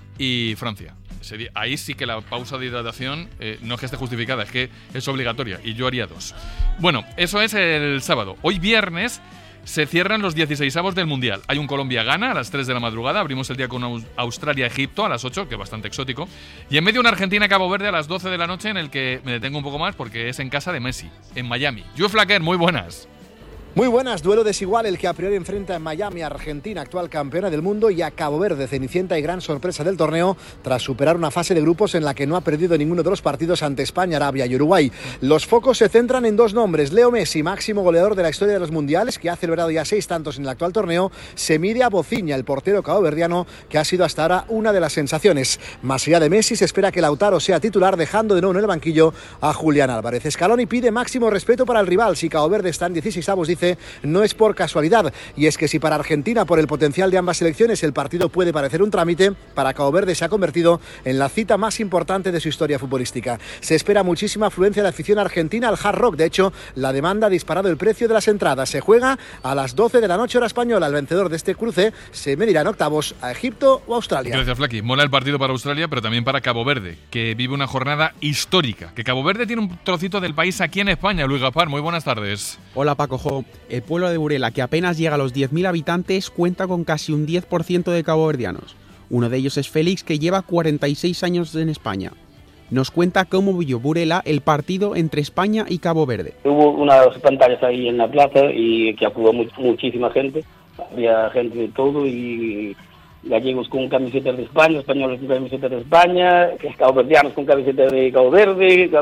y Francia. Ahí sí que la pausa de hidratación no es que esté justificada, es que es obligatoria, y yo haría 2. Bueno, eso es el sábado. Hoy viernes se cierran los 16avos del Mundial. Hay un Colombia-Ghana a las 3 de la madrugada. Abrimos el día con Australia-Egipto a las 8, que es bastante exótico. Y en medio una Argentina-Cabo Verde a las 12 de la noche, en el que me detengo un poco más porque es en casa de Messi, en Miami. Joe Flaquer, muy buenas. Muy buenas, duelo desigual el que a priori enfrenta en Miami a Argentina, actual campeona del mundo, y a Cabo Verde, cenicienta y gran sorpresa del torneo, tras superar una fase de grupos en la que no ha perdido ninguno de los partidos ante España, Arabia y Uruguay. Los focos se centran en 2 nombres. Leo Messi, máximo goleador de la historia de los mundiales, que ha celebrado ya 6 tantos en el actual torneo, se mide a Bociña, el portero caboverdiano, que ha sido hasta ahora una de las sensaciones. Más allá de Messi, se espera que Lautaro sea titular, dejando de nuevo en el banquillo a Julián Álvarez. Scaloni pide máximo respeto para el rival. Si Cabo Verde está en 16avos, dice, no es por casualidad, y es que si para Argentina, por el potencial de ambas selecciones, el partido puede parecer un trámite, para Cabo Verde se ha convertido en la cita más importante de su historia futbolística. Se espera muchísima afluencia de afición argentina al Hard Rock. De hecho, la demanda ha disparado el precio de las entradas. Se juega a las 12 de la noche hora española. El vencedor de este cruce se medirá en octavos a Egipto o Australia. Gracias, Flaqui. Mola el partido para Australia, pero también para Cabo Verde, que vive una jornada histórica. Que Cabo Verde tiene un trocito del país aquí en España. Luis Gaspar, muy buenas tardes. Hola, Paco Jo. El pueblo de Burela, que apenas llega a los 10.000 habitantes, cuenta con casi un 10% de caboverdianos. Uno de ellos es Félix, que lleva 46 años en España. Nos cuenta cómo vivió Burela el partido entre España y Cabo Verde. Hubo unas pantallas ahí en la plaza y que acudió muchísima gente. Había gente de todo, y gallegos con camisetas de España, españoles con camisetas de España, caboverdianos con camisetas de Cabo Verde,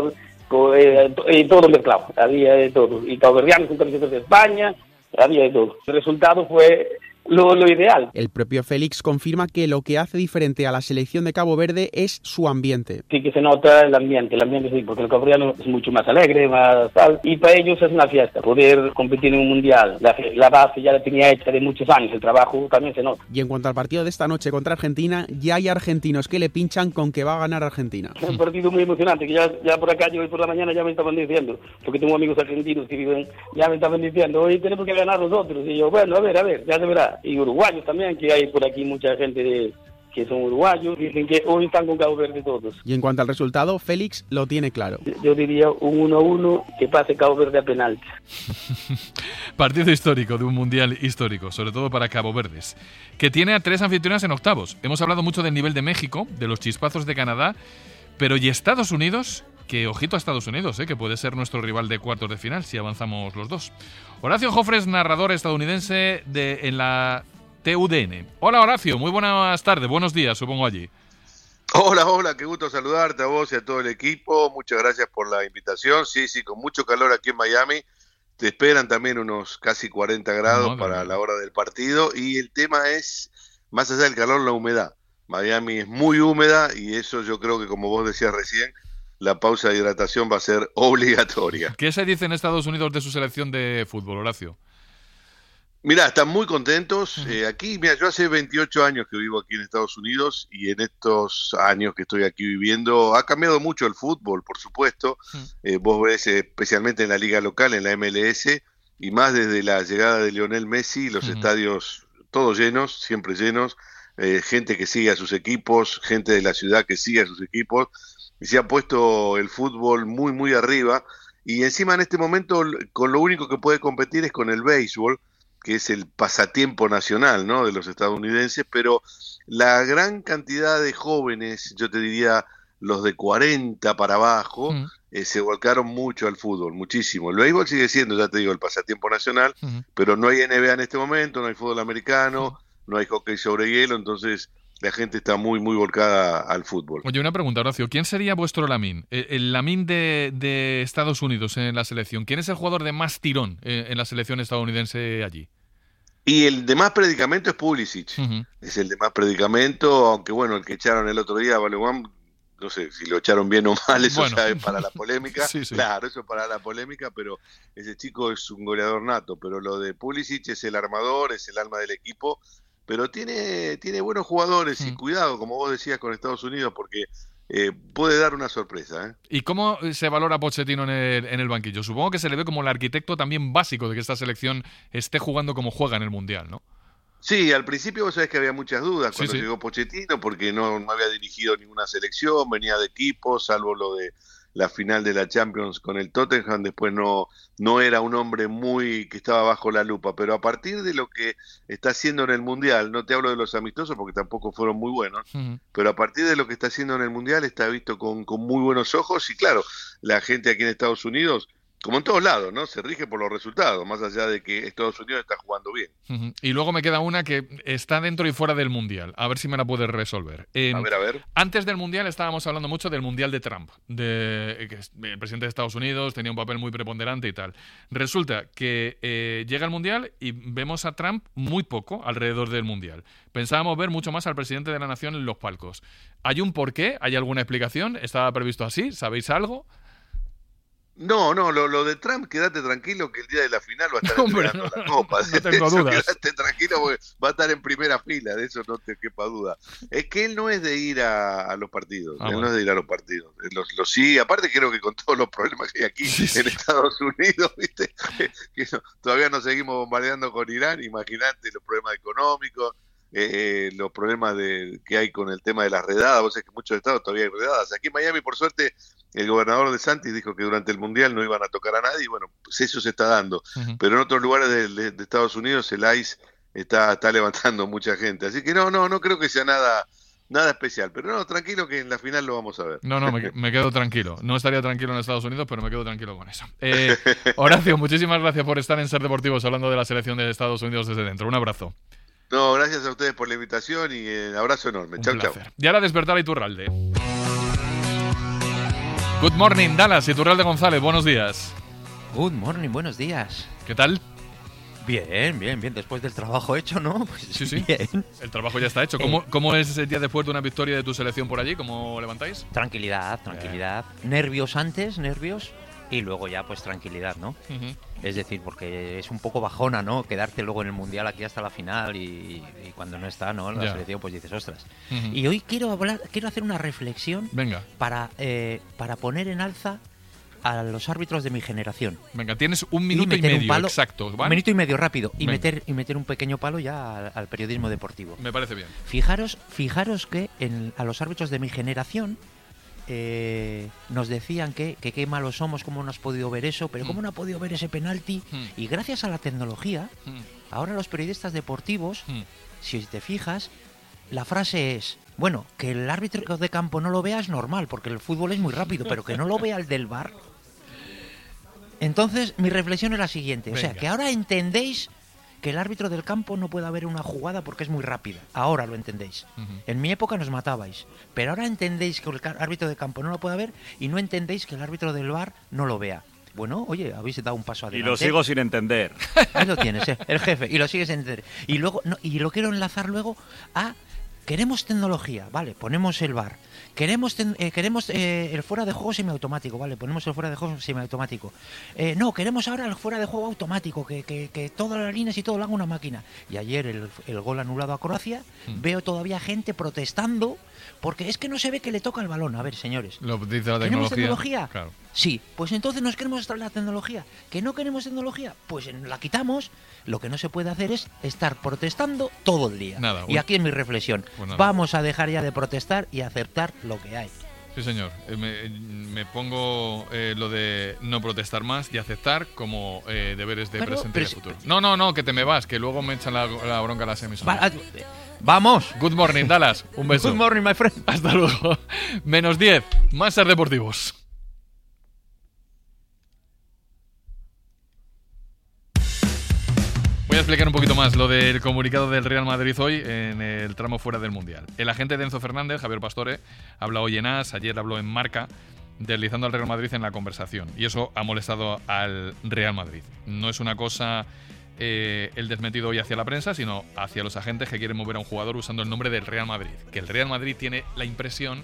todo mezclado, había de todo. Y caboverdianos con camisetas de España, había de todo. El resultado fue lo ideal. El propio Félix confirma que lo que hace diferente a la selección de Cabo Verde es su ambiente. Sí que se nota el ambiente sí, porque el caboverdiano es mucho más alegre, más tal, y para ellos es una fiesta, poder competir en un mundial. La base ya la tenía hecha de muchos años, el trabajo también se nota. Y en cuanto al partido de esta noche contra Argentina, ya hay argentinos que le pinchan con que va a ganar Argentina. Es un partido muy emocionante, que ya por acá, yo hoy por la mañana ya me estaban diciendo, porque tengo amigos argentinos que viven, ya me estaban diciendo, hoy tenemos que ganar nosotros, y yo, bueno, a ver, ya se verá. Y uruguayos también, que hay por aquí mucha gente que son uruguayos, dicen que hoy están con Cabo Verde todos. Y en cuanto al resultado, Félix lo tiene claro. Yo diría un 1-1 que pase Cabo Verde a penalti. Partido histórico de un mundial histórico, sobre todo para Cabo Verdes, que tiene a 3 anfitriones en octavos. Hemos hablado mucho del nivel de México, de los chispazos de Canadá, pero ¿y Estados Unidos? Que ojito a Estados Unidos, que puede ser nuestro rival de cuartos de final si avanzamos los dos. Horacio Jofres, narrador estadounidense en la TUDN. Hola Horacio, muy buenas tardes, buenos días supongo allí. Hola, qué gusto saludarte a vos y a todo el equipo, muchas gracias por la invitación. Sí, con mucho calor aquí en Miami, te esperan también unos casi 40 grados para la hora del partido y el tema es, más allá del calor, la humedad. Miami es muy húmeda y eso yo creo que, como vos decías recién, la pausa de hidratación va a ser obligatoria. ¿Qué se dice en Estados Unidos de su selección de fútbol, Horacio? Mirá, están muy contentos. Aquí, mira, yo hace 28 años que vivo aquí en Estados Unidos y en estos años que estoy aquí viviendo ha cambiado mucho el fútbol, por supuesto. Vos ves, especialmente en la liga local, en la MLS, y más desde la llegada de Lionel Messi, los estadios todos llenos, siempre llenos, gente que sigue a sus equipos, gente de la ciudad que sigue a sus equipos, y se ha puesto el fútbol muy, muy arriba. Y encima en este momento, con lo único que puede competir es con el béisbol, que es el pasatiempo nacional, ¿no?, de los estadounidenses, pero la gran cantidad de jóvenes, yo te diría los de 40 para abajo, se volcaron mucho al fútbol, muchísimo. El béisbol sigue siendo, ya te digo, el pasatiempo nacional, pero no hay NBA en este momento, no hay fútbol americano, no hay hockey sobre hielo, entonces la gente está muy, muy volcada al fútbol. Oye, una pregunta, Horacio, ¿quién sería vuestro Lamine? El Lamine de Estados Unidos en la selección. ¿Quién es el jugador de más tirón en la selección estadounidense allí? Y el de más predicamento es Pulisic. Es el de más predicamento, aunque bueno, el que echaron el otro día, Balogun, no sé si lo echaron bien o mal, eso ya es para la polémica. Sí. Claro, eso es para la polémica, pero ese chico es un goleador nato. Pero lo de Pulisic es el armador, es el alma del equipo, pero tiene buenos jugadores y cuidado, como vos decías, con Estados Unidos, porque puede dar una sorpresa. ¿Y cómo se valora Pochettino en el banquillo? Supongo que se le ve como el arquitecto también básico de que esta selección esté jugando como juega en el Mundial, ¿no? Sí, al principio vos sabés que había muchas dudas cuando llegó Pochettino, porque no había dirigido ninguna selección, venía de equipo, salvo lo de la final de la Champions con el Tottenham, después no era un hombre muy que estaba bajo la lupa, pero a partir de lo que está haciendo en el Mundial, no te hablo de los amistosos porque tampoco fueron muy buenos, pero a partir de lo que está haciendo en el Mundial está visto con muy buenos ojos y claro, la gente aquí en Estados Unidos, como en todos lados, ¿no?, se rige por los resultados, más allá de que Estados Unidos está jugando bien. Y luego me queda una que está dentro y fuera del Mundial. A ver si me la puedes resolver. A ver. Antes del Mundial estábamos hablando mucho del Mundial de Trump, que el presidente de Estados Unidos tenía un papel muy preponderante y tal. Resulta que llega el Mundial y vemos a Trump muy poco alrededor del Mundial. Pensábamos ver mucho más al presidente de la nación en los palcos. ¿Hay un porqué? ¿Hay alguna explicación? ¿Estaba previsto así? ¿Sabéis algo? No, lo de Trump, quédate tranquilo que el día de la final va a estar entregando la copa. No tengo dudas. Quédate tranquilo porque va a estar en primera fila, de eso no te quepa duda. Es que él no es de ir a los partidos, no es de ir a los partidos. Lo sigue, aparte creo que con todos los problemas que hay aquí en Estados Unidos, ¿viste? Que todavía nos seguimos bombardeando con Irán, imagínate los problemas económicos, los problemas que hay con el tema de las redadas. Vos sabés que en muchos estados todavía hay redadas. Aquí en Miami, por suerte, el gobernador de Santis dijo que durante el Mundial no iban a tocar a nadie y bueno, pues eso se está dando. Pero en otros lugares de Estados Unidos el ICE está levantando mucha gente. Así que no creo que sea nada especial. Pero no, tranquilo que en la final lo vamos a ver. No, me quedo tranquilo. No estaría tranquilo en Estados Unidos, pero me quedo tranquilo con eso. Horacio, muchísimas gracias por estar en Ser Deportivos hablando de la selección de Estados Unidos desde dentro. Un abrazo. No, gracias a ustedes por la invitación y abrazo enorme. Chau. Y ahora despertar a Iturralde. Good morning, Dallas, Iturralde González, buenos días. Good morning, buenos días. ¿Qué tal? Bien, después del trabajo hecho, ¿no? Pues sí. Bien. El trabajo ya está hecho. ¿Cómo es ese día después de una victoria de tu selección por allí? ¿Cómo levantáis? Tranquilidad. Nervios antes, y luego ya pues tranquilidad, ¿no? Es decir, porque es un poco bajona, ¿no? Quedarte luego en el Mundial aquí hasta la final y cuando no está, ¿no? La selección pues dices, ostras. Y hoy quiero hacer una reflexión. Venga. Para poner en alza a los árbitros de mi generación. Venga, tienes un minuto y medio, exacto. ¿Vale? Un minuto y medio, rápido. Y meter un pequeño palo ya al periodismo deportivo. Me parece bien. Fijaros que a los árbitros de mi generación nos decían que qué malos somos, cómo no has podido ver eso, pero cómo no ha podido ver ese penalti. Y gracias a la tecnología, ahora los periodistas deportivos, si te fijas, la frase es, bueno, que el árbitro de campo no lo vea es normal, porque el fútbol es muy rápido, pero que no lo vea el del VAR. Entonces, mi reflexión es la siguiente. O sea, que ahora entendéis que el árbitro del campo no puede haber una jugada porque es muy rápida. Ahora lo entendéis. En mi época nos matabais. Pero ahora entendéis que el árbitro de campo no lo puede ver y no entendéis que el árbitro del VAR no lo vea. Bueno, oye, habéis dado un paso adelante. Y lo sigo sin entender. Ahí lo tienes, el jefe. Y lo sigues sin entender. Y luego, y lo quiero enlazar luego a... Queremos tecnología, vale, ponemos el VAR. Queremos el fuera de juego semiautomático, vale, ponemos el fuera de juego semiautomático. No, queremos ahora el fuera de juego automático, que todas las líneas y todo lo haga una máquina. Y ayer el gol anulado a Croacia, veo todavía gente protestando porque es que no se ve que le toca el balón. A ver, señores, lo dice la ¿queremos tecnología? Claro. Sí, pues entonces nos queremos la tecnología. ¿Que no queremos tecnología? Pues la quitamos. Lo que no se puede hacer es estar protestando todo el día. Nada, y aquí es mi reflexión. Pues vamos a dejar ya de protestar y aceptar lo que hay. Sí, señor. Me pongo lo de no protestar más y aceptar como deberes de presente y de futuro. No, que te me vas, que luego me echan la bronca a las emisoras. ¡Vamos! Good morning, Dallas. Un beso. Good morning, my friend. Hasta luego. -10. Más ser deportivos. Voy a explicar un poquito más lo del comunicado del Real Madrid hoy en el tramo fuera del Mundial. El agente de Enzo Fernández, Javier Pastore, habla hoy en AS, ayer habló en Marca, deslizando al Real Madrid en la conversación. Y eso ha molestado al Real Madrid. No es una cosa el desmentido hoy hacia la prensa, sino hacia los agentes que quieren mover a un jugador usando el nombre del Real Madrid. Que el Real Madrid tiene la impresión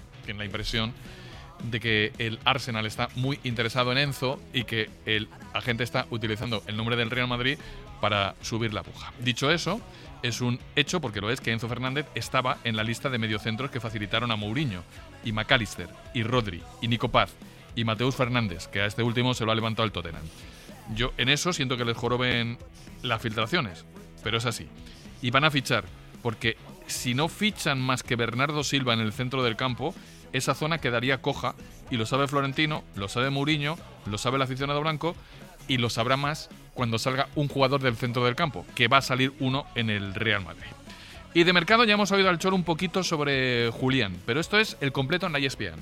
de que el Arsenal está muy interesado en Enzo y que el agente está utilizando el nombre del Real Madrid para subir la puja. Dicho eso, es un hecho, porque lo es, que Enzo Fernández estaba en la lista de mediocentros que facilitaron a Mourinho, y McAllister, y Rodri, y Nico Paz, y Mateus Fernández, que a este último se lo ha levantado el Tottenham. Yo en eso siento que les joroben las filtraciones, pero es así. Y van a fichar, porque si no fichan más que Bernardo Silva en el centro del campo, esa zona quedaría coja, y lo sabe Florentino, lo sabe Mourinho, lo sabe el aficionado blanco, y lo sabrá más cuando salga un jugador del centro del campo, que va a salir uno en el Real Madrid. Y de mercado ya hemos oído al Cholo un poquito sobre Julián, pero esto es el completo en la ESPN.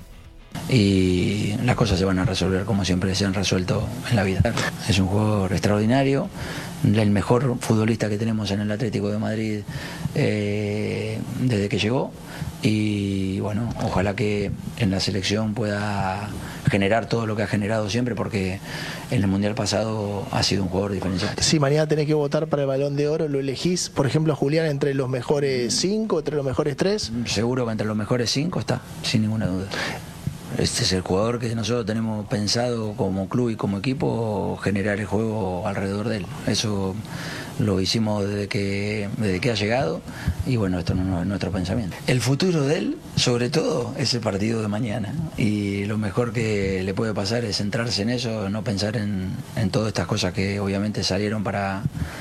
Y las cosas se van a resolver como siempre se han resuelto en la vida. Es un jugador extraordinario, el mejor futbolista que tenemos en el Atlético de Madrid desde que llegó, y bueno, ojalá que en la selección pueda generar todo lo que ha generado siempre, porque en el Mundial pasado ha sido un jugador diferencial. Si mañana tenés que votar para el Balón de Oro, ¿lo elegís, por ejemplo, a Julián entre los mejores 5, entre los mejores 3? Seguro que entre los mejores 5 está, sin ninguna duda. Este es el jugador que nosotros tenemos pensado como club y como equipo generar el juego alrededor de él. Eso lo hicimos desde que ha llegado, y bueno, esto no es nuestro pensamiento. El futuro de él, sobre todo, es el partido de mañana, y lo mejor que le puede pasar es centrarse en eso, no pensar en todas estas cosas que obviamente salieron para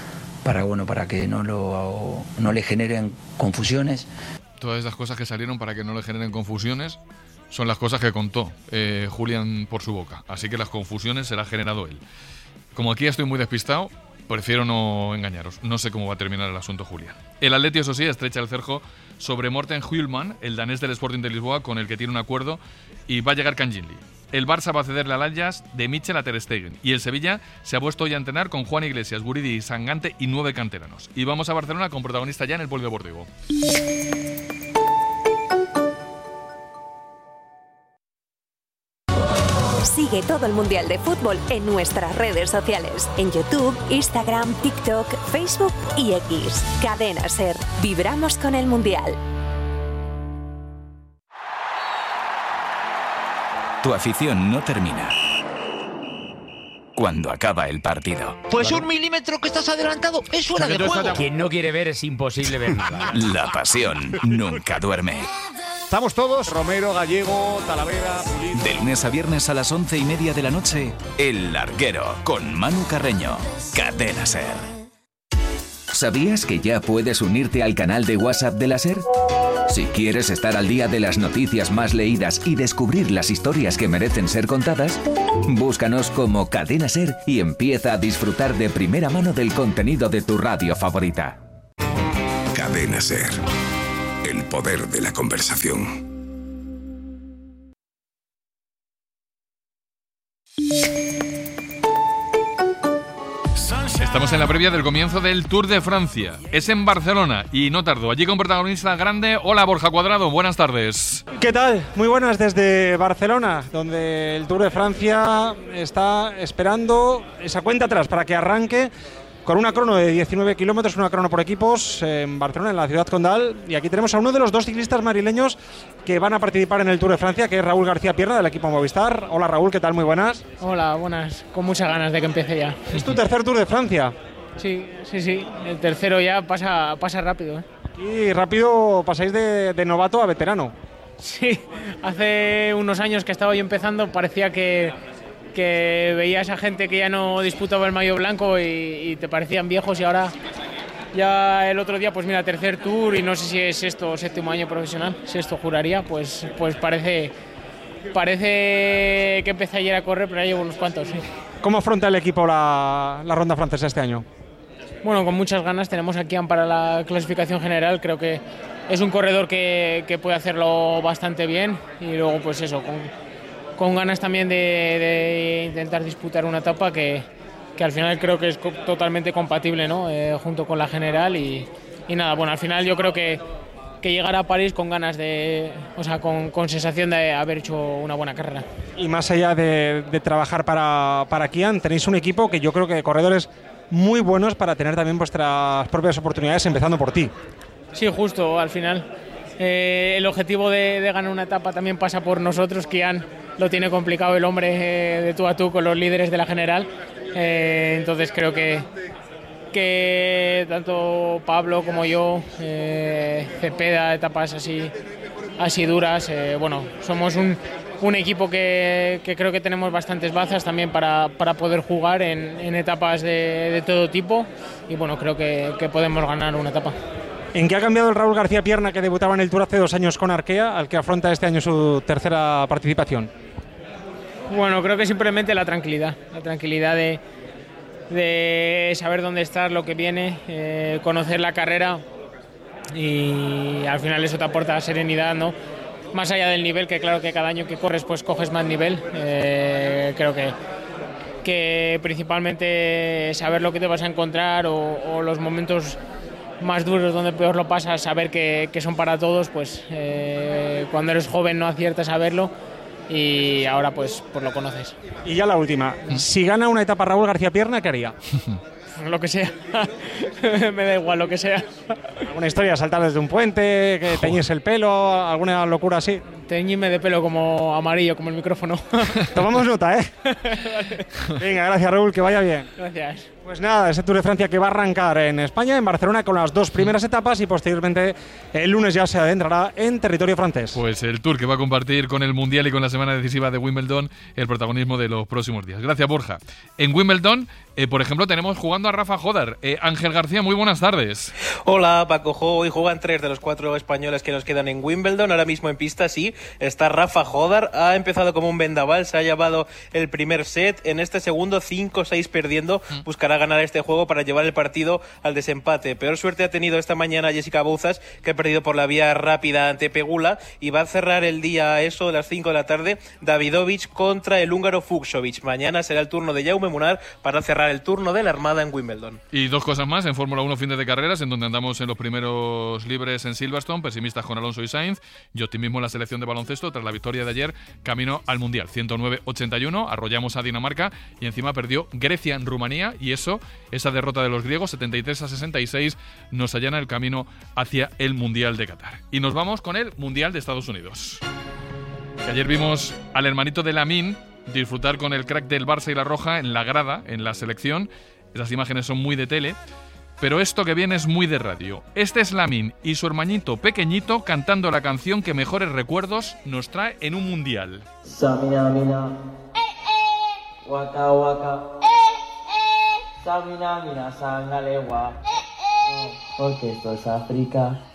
que no le generen confusiones. Todas estas cosas que salieron para que no le generen confusiones son las cosas que contó Julián por su boca. Así que las confusiones se las ha generado él. Como aquí estoy muy despistado, prefiero no engañaros. No sé cómo va a terminar el asunto Julián. El Atleti, eso sí, estrecha el cerco sobre Morten Hjulmand, el danés del Sporting de Lisboa, con el que tiene un acuerdo, y va a llegar Can Ginli. El Barça va a cederle al Ajax de Michel a Ter Stegen, y el Sevilla se ha puesto hoy a entrenar con Juan Iglesias, Guridi, Sangante y 9 canteranos. Y vamos a Barcelona con protagonista ya en el Polideportivo. Sigue todo el Mundial de Fútbol en nuestras redes sociales. En YouTube, Instagram, TikTok, Facebook y X. Cadena SER. Vibramos con el Mundial. Tu afición no termina cuando acaba el partido. Pues un milímetro que estás adelantado es fuera de juego. Quien no quiere ver es imposible ver nada. La pasión nunca duerme. Estamos todos, Romero, Gallego, Talavera, Pulido. De lunes a viernes a las 11:30 de la noche, El Larguero, con Manu Carreño. Cadena SER. ¿Sabías que ya puedes unirte al canal de WhatsApp de la SER? Si quieres estar al día de las noticias más leídas y descubrir las historias que merecen ser contadas, búscanos como Cadena SER y empieza a disfrutar de primera mano del contenido de tu radio favorita. Cadena SER. El poder de la conversación. Estamos en la previa del comienzo del Tour de Francia. Es en Barcelona y no tardó. Allí con protagonista grande. Hola, Borja Cuadrado, buenas tardes. ¿Qué tal? Muy buenas desde Barcelona, donde el Tour de Francia está esperando esa cuenta atrás para que arranque con una crono de 19 kilómetros, una crono por equipos en Barcelona, en la ciudad condal. Y aquí tenemos a uno de los dos ciclistas madrileños que van a participar en el Tour de Francia, que es Raúl García Pierna, del equipo Movistar. Hola Raúl, ¿qué tal? Muy buenas. Hola, buenas. Con muchas ganas de que empiece ya. ¿Es tu tercer Tour de Francia? Sí. El tercero ya pasa rápido, ¿eh? Y rápido pasáis de novato a veterano. Sí, hace unos años que estaba yo empezando parecía que veía a esa gente que ya no disputaba el maillot blanco y te parecían viejos, y ahora ya el otro día, pues mira, tercer Tour y no sé si es sexto o séptimo año profesional, sexto juraría, pues parece que empecé ayer a correr, pero ya llevo unos cuantos, sí. ¿Cómo afronta el equipo la ronda francesa este año? Bueno, con muchas ganas. Tenemos a Kian para la clasificación general, creo que es un corredor que puede hacerlo bastante bien, y luego pues eso, con ganas también de intentar disputar una etapa que al final creo que es totalmente compatible, ¿no? Junto con la general y nada, bueno, al final yo creo que llegar a París con ganas con sensación de haber hecho una buena carrera. Y más allá de trabajar para Kian, tenéis un equipo que yo creo que de corredores muy buenos para tener también vuestras propias oportunidades, empezando por ti. Sí, justo, al final el objetivo de ganar una etapa también pasa por nosotros. Kian lo tiene complicado, el hombre, de tú a tú con los líderes de la general, entonces creo que tanto Pablo como yo, Cepeda, etapas así duras, bueno, somos un equipo que creo que tenemos bastantes bazas también para poder jugar en etapas de todo tipo, y bueno, creo que podemos ganar una etapa. ¿En qué ha cambiado el Raúl García Pierna que debutaba en el Tour hace 2 años con Arkea al que afronta este año su tercera participación? Bueno, creo que simplemente la tranquilidad de saber dónde estar, lo que viene, conocer la carrera, y al final eso te aporta serenidad, ¿no? Más allá del nivel, que claro que cada año que corres pues coges más nivel, creo que principalmente saber lo que te vas a encontrar o los momentos más duros donde peor lo pasas, saber que son para todos, pues cuando eres joven no aciertas a verlo, y ahora pues lo conoces. Y ya la última, si gana una etapa Raúl García Pierna, ¿qué haría? Lo que sea, me da igual lo que sea. ¿Alguna historia? ¿Saltar desde un puente? ¿Que teñes el pelo? ¿Alguna locura así? Teñirme de pelo como amarillo, como el micrófono. Tomamos nota, ¿eh? Venga, gracias Raúl, que vaya bien. Gracias. Pues nada, ese Tour de Francia que va a arrancar en España, en Barcelona, con las 2 primeras etapas, y posteriormente el lunes ya se adentrará en territorio francés. Pues el Tour que va a compartir con el Mundial y con la semana decisiva de Wimbledon el protagonismo de los próximos días. Gracias, Borja. En Wimbledon, por ejemplo, tenemos jugando a Rafa Jodar. Ángel García, muy buenas tardes. Hola, Paco. Hoy juegan 3 de los 4 españoles que nos quedan en Wimbledon. Ahora mismo en pista, sí, está Rafa Jodar. Ha empezado como un vendaval, se ha llevado el primer set. En este segundo, 5-6 perdiendo. Buscará necesitará ganar este juego para llevar el partido al desempate. Peor suerte ha tenido esta mañana Jessica Bouzas, que ha perdido por la vía rápida ante Pegula, y va a cerrar el día a eso de las 5 de la tarde Davidovich contra el húngaro Fucsovics. Mañana será el turno de Jaume Munar para cerrar el turno de la Armada en Wimbledon. Y dos cosas más en Fórmula 1 fines de carreras, en donde andamos en los primeros libres en Silverstone, pesimistas con Alonso y Sainz, y optimismo en la selección de baloncesto tras la victoria de ayer camino al Mundial. 109-81, arrollamos a Dinamarca y encima perdió Grecia en Rumanía, y esa derrota de los griegos 73-66 nos allana el camino hacia el Mundial de Qatar. Y nos vamos con el Mundial de Estados Unidos. Que ayer vimos al hermanito de Lamine disfrutar con el crack del Barça y la Roja en la grada, en la selección. Esas imágenes son muy de tele, pero esto que viene es muy de radio. Este es Lamine y su hermanito pequeñito cantando la canción que mejores recuerdos nos trae en un Mundial. Samina, mina. Waka, waka. Samina, mina, sangalewa. Porque esto es África.